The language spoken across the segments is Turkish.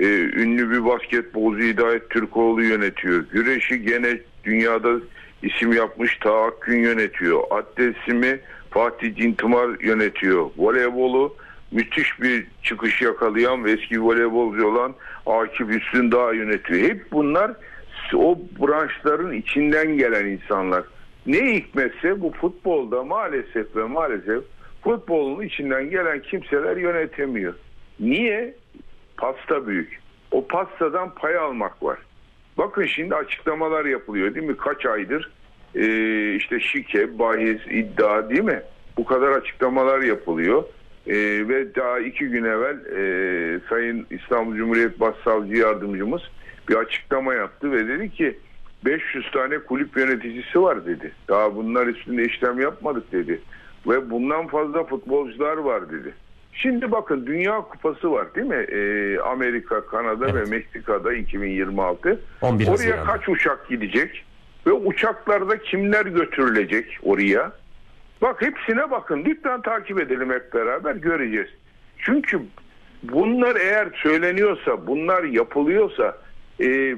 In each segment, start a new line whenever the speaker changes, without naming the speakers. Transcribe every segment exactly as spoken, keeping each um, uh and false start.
e, ünlü bir basketbolcu Hidayet Türkoğlu yönetiyor. Güreşi gene dünyada isim yapmış Ta Akgün yönetiyor. Atletizmi Fatih Cintimar yönetiyor. Voleybolu müthiş bir çıkış yakalayan ve eski voleybolcu olan Akif Üstündağ yönetiyor. Hep bunlar o branşların içinden gelen insanlar. Ne hikmetse bu futbolda maalesef ve maalesef futbolun içinden gelen kimseler yönetemiyor. Niye? Pasta büyük. O pastadan pay almak var. Bakın şimdi açıklamalar yapılıyor değil mi? Kaç aydır ee, işte şike, bahis, iddia değil mi? Bu kadar açıklamalar yapılıyor. Ee, ve daha iki gün evvel e, Sayın İstanbul Cumhuriyet Başsavcı Yardımcımız bir açıklama yaptı ve dedi ki beş yüz tane kulüp yöneticisi var dedi. Daha bunlar üstünde işlem yapmadık dedi. Ve bundan fazla futbolcular var dedi. Şimdi bakın Dünya Kupası var değil mi? Ee, Amerika, Kanada evet. ve Meksika'da iki bin yirmi altı. Oraya kaç uçak gidecek? Ve uçaklarda kimler götürülecek oraya? Bak hepsine bakın. Lütfen takip edelim hep beraber göreceğiz. Çünkü bunlar eğer söyleniyorsa, bunlar yapılıyorsa e,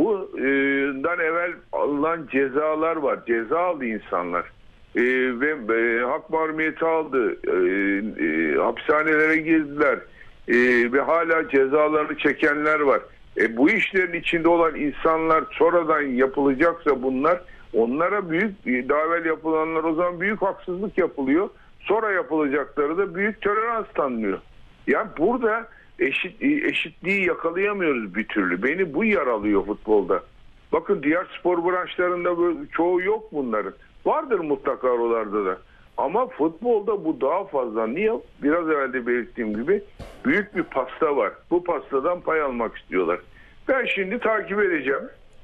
bundan evvel alınan cezalar var. Ceza aldı insanlar. E, ve e, hak mahrumiyeti aldı. E, e, hapishanelere girdiler. E, ve hala cezalarını çekenler var. E, bu işlerin içinde olan insanlar sonradan yapılacaksa bunlar, onlara büyük, daha evvel yapılanlar o zaman büyük haksızlık yapılıyor. Sonra yapılacakları da büyük tolerans tanınıyor. Yani burada eşit, eşitliği yakalayamıyoruz bir türlü. Beni bu yaralıyor futbolda. Bakın diğer spor branşlarında böyle, çoğu yok bunların. Vardır mutlaka oralarda da. Ama futbolda bu daha fazla. Niye? Biraz evvel de belirttiğim gibi büyük bir pasta var. Bu pastadan pay almak istiyorlar. Ben şimdi takip edeceğim.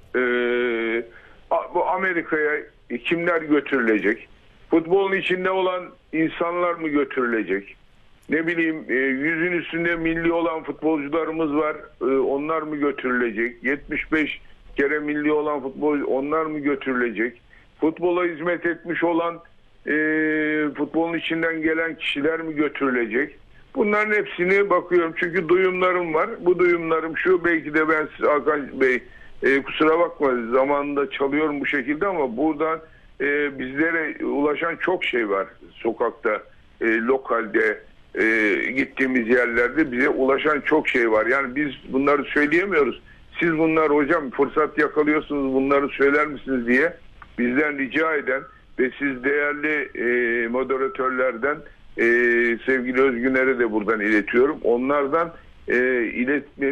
Ee, bu Amerika'ya kimler götürülecek? Futbolun içinde olan insanlar mı götürülecek? Ne bileyim yüzün üstünde milli olan futbolcularımız var. Onlar mı götürülecek? yetmiş beş kere milli olan futbolcu onlar mı götürülecek? Futbola hizmet etmiş olan e, futbolun içinden gelen kişiler mi götürülecek? Bunların hepsine bakıyorum. Çünkü duyumlarım var. Bu duyumlarım şu, belki de ben size Hakan Bey e, kusura bakma zamanında çalıyorum bu şekilde ama buradan e, bizlere ulaşan çok şey var. Sokakta, e, lokalde, e, gittiğimiz yerlerde bize ulaşan çok şey var. Yani biz bunları söyleyemiyoruz. Siz bunlar hocam fırsat yakalıyorsunuz, bunları söyler misiniz diye bizden rica eden ve siz değerli e, moderatörlerden e, sevgili Özgüner'e de buradan iletiyorum. Onlardan e, iletme